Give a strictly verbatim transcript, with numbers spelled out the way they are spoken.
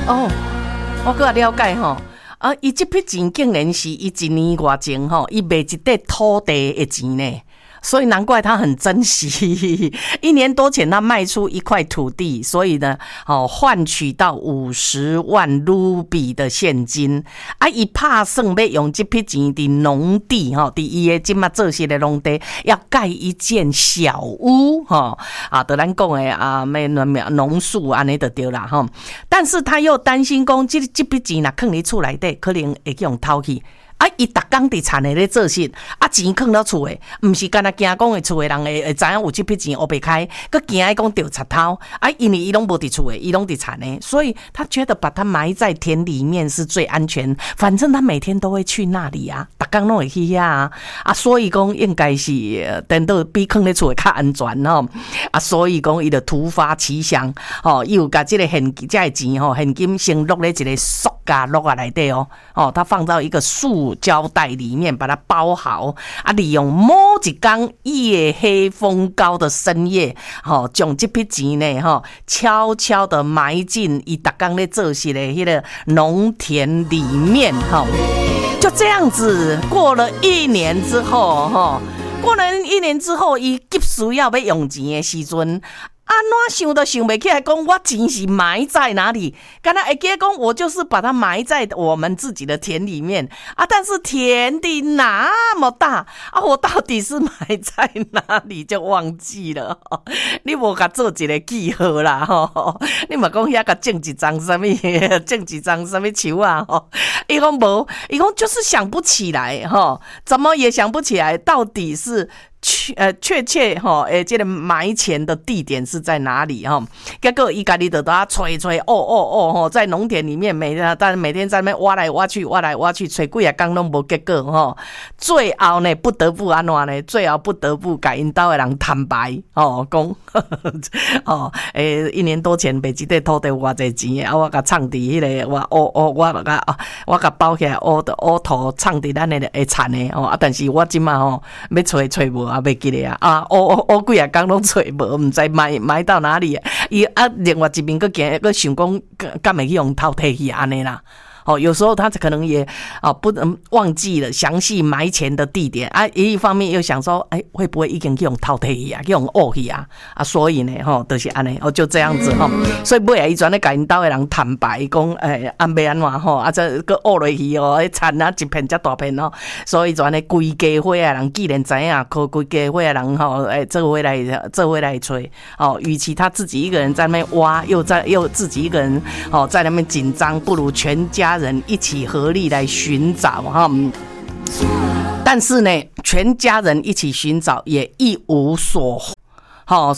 哦，我搁了解吼。啊，伊这笔钱竟然是伊一年外前吼，伊卖一块土地的钱呢。所以难怪他很珍惜，一年多前他卖出一块土地，所以呢，哦，换取到五十万卢比的现金。啊，伊打算要用这笔钱伫农地哈，伫伊的今嘛做些的农地，要盖一间小屋哈啊，得咱讲的啊，咩农树安尼就对啦哈。但是他又担心讲，这这笔钱若放伫厝内底，可能会用偷去。啊！伊逐工伫田诶咧做事，啊钱囥到厝诶，毋是干那惊讲诶厝诶人会会知影有即笔钱黑白开，佮惊爱讲着贼偷。啊，因为伊拢无伫厝诶，伊拢伫田诶，所以他觉得把它埋在田里面是最安全。反正他每天都会去那里啊，逐工拢会去遐啊。啊，所以讲应该是等到比囥咧厝诶较安全吼。啊，所以讲伊就突发奇想，吼，伊有甲即个现金、即个钱吼，现金先落咧一个塑胶落啊内底哦，哦，他放到一个塑胶袋里面，把它包好啊！利用某一天夜黑风高的深夜，吼、哦，将这笔钱呢，吼、哦，悄悄的埋进伊逐工咧做事的迄个农田里面，吼、哦，就这样子过了一年之后，吼、哦，过了一年之后，伊急需要要用钱的时阵。安怎想都想不起来，讲我钱是埋在哪里？刚才会记得讲，我就是把它埋在我们自己的田里面啊。但是田地那么大啊，我到底是埋在哪里就忘记了。你无甲做一个记号啦，吼！你嘛讲遐甲种一张什么，种一张什么树啊？吼！伊讲无，伊讲就是想不起来，吼，怎么也想不起来，到底是。确呃确切吼，诶，这个埋钱的地点是在哪里哈？结果伊家己就在吹吹哦哦哦吼，在农田里面每天，但每天在那边挖来挖去，挖来挖去，吹几啊工拢无结果吼。最后呢，不得不安怎呢？最后不得不甲因兜的人坦白哦，讲哦，诶，一年多前买一块土地有偌济钱啊，我甲藏伫迄个我哦哦，我甲我甲包起来乌乌土藏伫咱的诶田的哦，啊，但是我即马吼要找找无。啊，袂记咧啊！啊，乌乌几啊工拢找无，毋知埋埋到哪里。伊啊，另外一边佫行，佫想讲，敢会去用偷摕去安尼啦。哦，有时候他可能也啊不能忘记了详细埋钱的地点啊，一方面又想说，哎，会不会已经用偷摕去啊，用恶去啊？啊，所以呢，吼、哦，就是安尼，哦，就这样子吼、哦。所以尾来伊转咧甲因兜的人坦白讲，哎，安要安怎吼？啊，这个恶落去哦，迄田啊一片遮大片哦，所以转咧规家伙啊人既然知影，可规家伙的人吼，哎，做伙来做伙来吹哦。与其他自己一个人在那边挖，又在又自己一个人哦在那边紧张，不如全家人一起合力来寻找哈，但是呢，全家人一起寻找也一无所获，好。